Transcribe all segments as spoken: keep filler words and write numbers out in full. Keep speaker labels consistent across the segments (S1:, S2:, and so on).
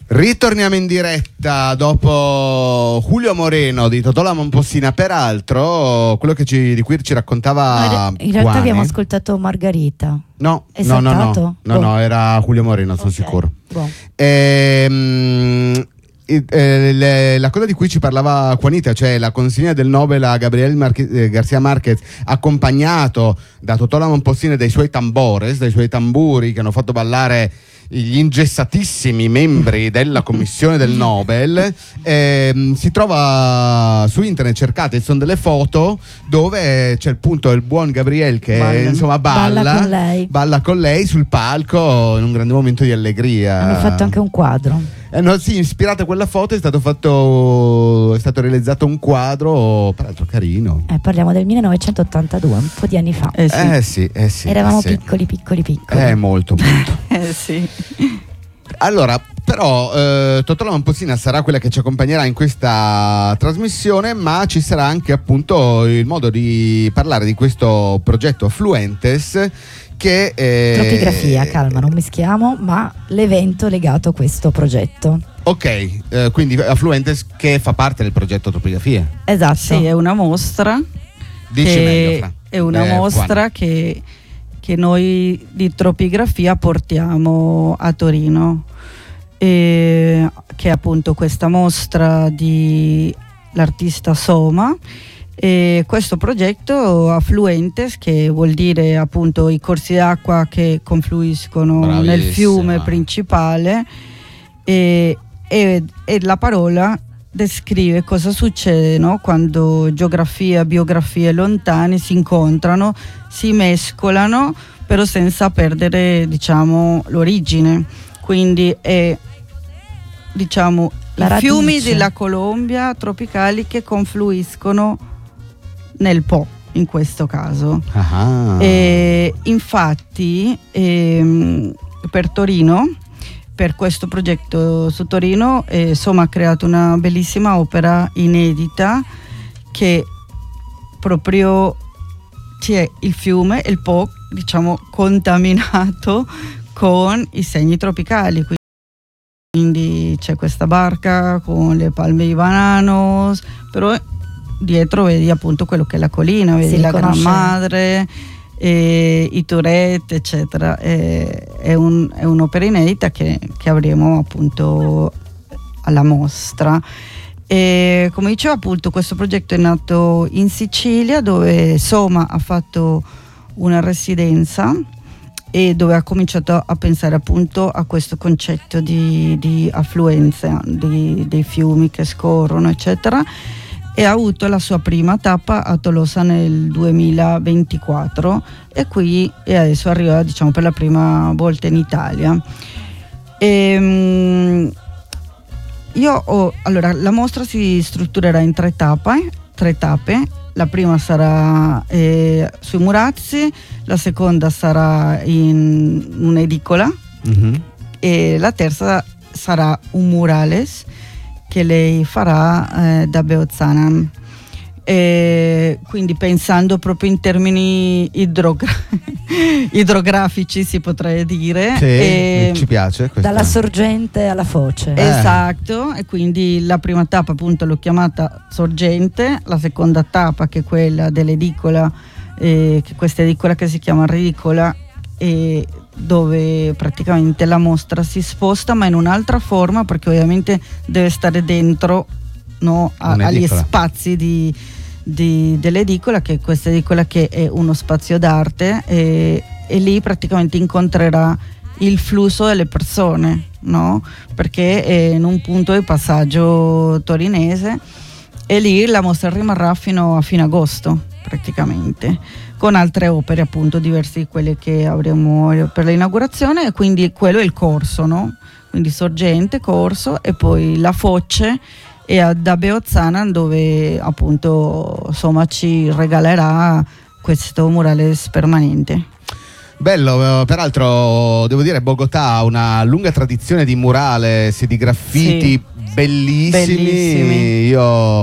S1: Ritorniamo in diretta dopo Julio Moreno di Totò La Momposina. Peraltro, quello che ci, di cui ci raccontava.
S2: No, in realtà
S1: Guane,
S2: abbiamo ascoltato Margherita.
S1: No,
S2: È
S1: no, no, no,
S2: saltato?
S1: no,
S2: Boh.
S1: no, era Julio Moreno, sono
S2: Ok,
S1: sicuro.
S2: boh.
S1: Ehm, eh, eh, le- la cosa di cui ci parlava Juanita, cioè la consegna del Nobel a Gabriel Marque- eh, García Márquez, accompagnato da Totò La Momposina e dai suoi tambores, dai suoi tamburi che hanno fatto ballare gli ingessatissimi membri della commissione del Nobel. Ehm, si trova su internet, cercate, sono delle foto dove c'è il punto il buon Gabriel che
S2: Balla.
S1: insomma balla,
S2: Balla con lei.
S1: balla con lei sul palco in un grande momento di allegria.
S2: Hanno fatto anche un quadro.
S1: Eh, no, sì, ispirata a quella foto è stato fatto è stato realizzato un quadro peraltro carino.
S2: Eh, parliamo del millenovecentottantadue, un po' di anni fa.
S3: Eh sì,
S1: Eh sì, eh sì.
S2: Eravamo
S1: eh sì.
S2: piccoli, piccoli, piccoli.
S1: Eh, molto, molto.
S3: eh sì.
S1: Allora, però, eh, Totò La Momposina sarà quella che ci accompagnerà in questa trasmissione, ma ci sarà anche appunto il modo di parlare di questo progetto Affluentes che eh,
S2: Tropografia, calma, non mischiamo, ma l'evento legato a questo progetto.
S1: Ok, eh, quindi Affluentes che fa parte del progetto Tropografia.
S2: Esatto.
S3: Sì, è una mostra.
S1: Dici
S3: che
S1: meglio, Fra.
S3: È una
S1: Eh,
S3: mostra che, che noi di Tropografia portiamo a Torino. E, che è appunto questa mostra di l'artista Soma. E questo progetto Affluentes, che vuol dire appunto i corsi d'acqua che confluiscono
S1: Bravissima.
S3: nel fiume principale, e, e, e la parola descrive cosa succede, no? Quando geografia, biografie lontane si incontrano, si mescolano, però senza perdere, diciamo, l'origine. Quindi è, diciamo,
S2: La
S3: i fiumi
S2: radice.
S3: della Colombia tropicali che confluiscono nel Po, in questo caso.
S1: Ah.
S3: E infatti ehm, per Torino, per questo progetto su Torino, eh, Soma ha creato una bellissima opera inedita che proprio c'è il fiume, il Po, diciamo, contaminato con i segni tropicali. Quindi c'è questa barca con le palme di banano, però dietro vedi appunto quello che è la collina, vedi
S2: Si
S3: la Gran
S2: riconosce.
S3: Madre, e i Tourette, eccetera. E, è, un, è un'opera inedita che, che avremo appunto alla mostra. E come dicevo, appunto, questo progetto è nato in Sicilia, dove Soma ha fatto una residenza e dove ha cominciato a pensare appunto a questo concetto di, di affluenza di, dei fiumi che scorrono, eccetera, e ha avuto la sua prima tappa a Tolosa nel duemilaventiquattro e qui e adesso arriva, diciamo, per la prima volta in Italia. E, io ho, allora, la mostra si strutturerà in tre tappe, tre tappe. La prima sarà eh, sui Murazzi, la seconda sarà in un'edicola
S1: Mhm.
S3: e la terza sarà un murales che lei farà eh, da Beozzanan. E quindi pensando proprio in termini idrogra- idrografici, si potrebbe dire.
S1: Sì,
S3: E-
S1: ci piace questa.
S2: Dalla sorgente alla foce.
S1: Eh.
S3: Esatto, e quindi la prima tappa appunto l'ho chiamata sorgente, la seconda tappa, che è quella dell'edicola, eh, che questa edicola che si chiama ridicola, e dove praticamente la mostra si sposta ma in un'altra forma, perché ovviamente deve stare dentro, no, a- agli
S1: Un'edicola.
S3: spazi di, di- dell'edicola, che è questa edicola che è uno spazio d'arte, e, e lì praticamente incontrerà il flusso delle persone, no? Perché è in un punto di passaggio torinese e lì la mostra rimarrà fino a fine agosto praticamente, con altre opere appunto diverse di quelle che avremo per l'inaugurazione, e quindi quello è il corso, no? Quindi sorgente, corso, e poi la foce e a da Beozzanan, dove appunto insomma ci regalerà questo murales permanente.
S1: Bello, eh, peraltro devo dire Bogotà ha una lunga tradizione di murales e di graffiti
S3: Sì.
S1: bellissimi.
S3: Bellissimi.
S1: Io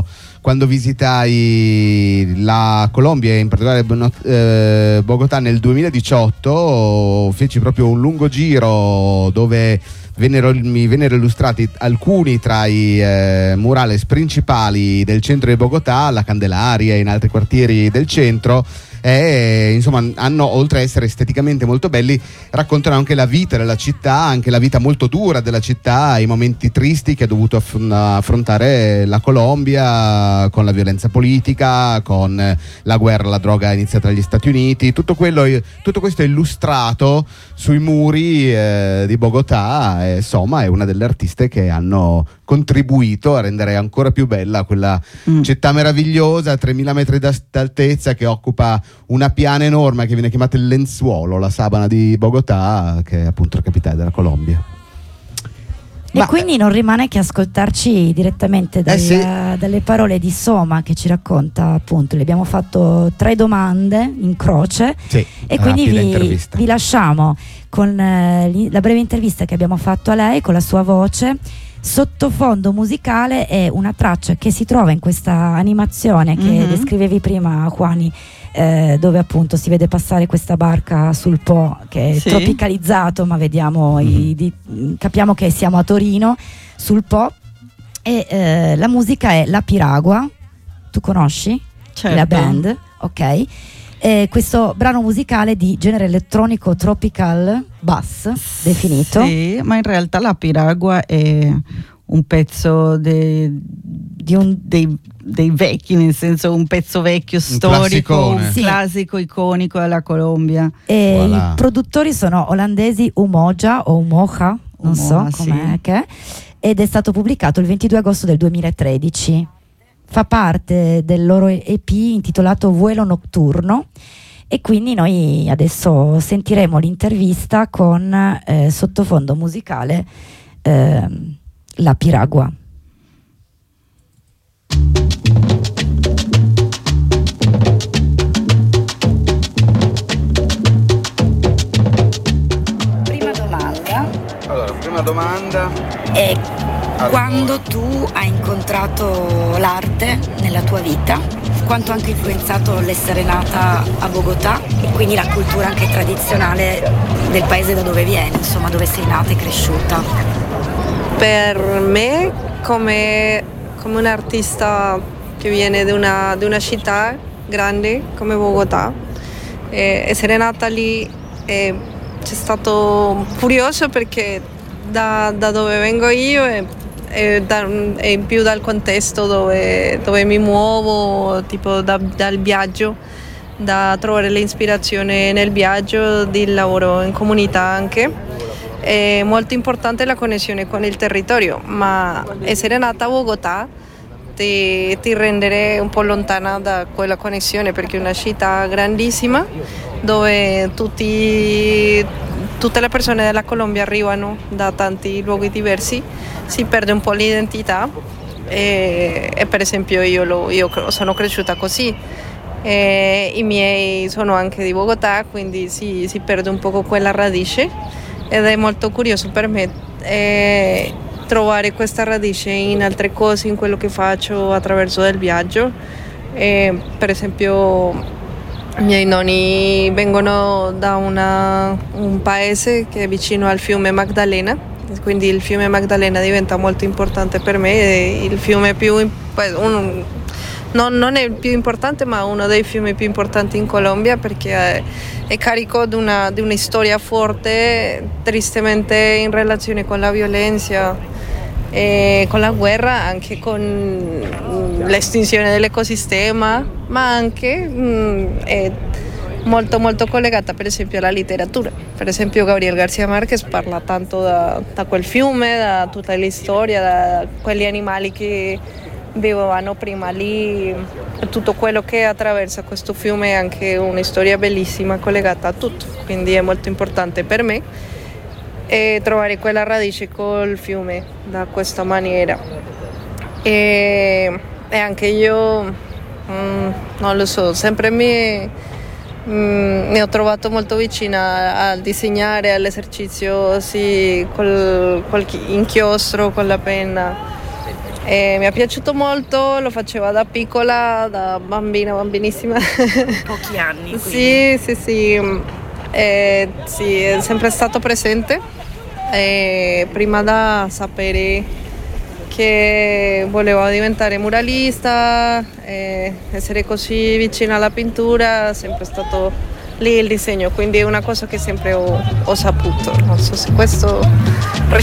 S1: quando visitai la Colombia e in particolare eh, Bogotà nel duemiladiciotto, feci proprio un lungo giro dove Vennero, mi vennero illustrati alcuni tra i eh, murales principali del centro di Bogotà, la Candelaria e in altri quartieri del centro, e insomma hanno, oltre a essere esteticamente molto belli, raccontano anche la vita della città, anche la vita molto dura della città, i momenti tristi che ha dovuto aff- affrontare la Colombia con la violenza politica, con la guerra alla droga iniziata dagli Stati Uniti, tutto quello, tutto questo è illustrato sui muri eh, di Bogotà. E Soma è una delle artiste che hanno contribuito a rendere ancora più bella quella mm. città meravigliosa a tremila metri d'altezza, che occupa una piana enorme che viene chiamata il lenzuolo, la sabana di Bogotà, che è appunto la capitale della Colombia.
S2: E Ma, quindi non rimane che ascoltarci direttamente dal,
S1: eh sì.
S2: dalle parole di Soma, che ci racconta, appunto, le abbiamo fatto tre domande in croce,
S1: sì,
S2: e quindi vi, vi lasciamo con eh, la breve intervista che abbiamo fatto a lei con la sua voce. Sottofondo musicale è una traccia che si trova in questa animazione che mm-hmm. descrivevi prima, Juani, eh, dove appunto si vede passare questa barca sul Po, che è sì. tropicalizzato, ma vediamo mm-hmm. i, di, capiamo che siamo a Torino sul Po, e eh, la musica è La Piragua. Tu conosci?
S3: Certo.
S2: La band, ok. Eh, questo brano musicale di genere elettronico tropical bass definito.
S3: Sì, ma in realtà La Piragua è un pezzo de, di un, dei, dei vecchi, nel senso un pezzo vecchio,
S1: un
S3: storico, un
S2: sì.
S3: classico iconico della Colombia.
S2: E voilà. I produttori sono olandesi, Umoja o Umoja, non
S3: Umoja,
S2: so com'è
S3: sì.
S2: che è, ed è stato pubblicato il ventidue agosto del duemilatredici. Fa parte del loro E P intitolato Vuelo Nocturno, e quindi noi adesso sentiremo l'intervista con eh, sottofondo musicale eh, La Piragua. Prima domanda.
S1: Allora, prima domanda
S2: è: quando tu hai incontrato l'arte nella tua vita, quanto ha anche influenzato l'essere nata a Bogotà e quindi la cultura anche tradizionale del paese da dove vieni, insomma, dove sei nata e cresciuta?
S4: Per me, come, come un artista che viene da una, da una città grande come Bogotà, eh, essere nata lì eh, c'è stato curioso, perché da, da dove vengo io è E, da, e più dal contesto dove, dove mi muovo, tipo da, dal viaggio, da trovare l'ispirazione nel viaggio, di lavoro in comunità anche. È molto importante la connessione con il territorio, ma essere nata a Bogotà ti, ti rendere un po' lontana da quella connessione, perché è una città grandissima dove tutti, tutte le persone della Colombia arrivano da tanti luoghi diversi, si perde un po' l'identità e, e per esempio io, lo, io sono cresciuta così, e i miei sono anche di Bogotà, quindi si, si perde un po' quella radice, ed è molto curioso per me eh, trovare questa radice in altre cose, in quello che faccio attraverso del viaggio. E, per esempio i miei nonni vengono da una, un paese che è vicino al fiume Magdalena, quindi il fiume Magdalena diventa molto importante per me, è il fiume più, un, non, non è il più importante, ma uno dei fiumi più importanti in Colombia, perché è, è carico di una, di una storia forte, tristemente in relazione con la violenza, e con la guerra, anche con l'estinzione dell'ecosistema, ma anche mh, è molto molto collegata per esempio alla letteratura. Per esempio Gabriel García Márquez parla tanto da, da quel fiume, da tutta la storia, da quegli animali che vivevano prima lì, tutto quello che attraversa questo fiume, è anche una storia bellissima collegata a tutto, quindi è molto importante per me e trovare quella radice col fiume da questa maniera. E, e anche io mm, non lo so, sempre mi, mm, mi ho trovato molto vicina al disegnare, all'esercizio, sì, col, col inchiostro, con la penna, E mi è piaciuto molto, lo faceva da piccola, da bambina, bambinissima.
S2: Pochi anni.
S4: Sì, sì, sì, eh, sì, è sempre stato presente. E prima da sapere che volevo diventare muralista, eh, essere così vicina alla pittura, è sempre stato lì il disegno, quindi è una cosa che sempre ho, ho saputo. Non so se questo risponde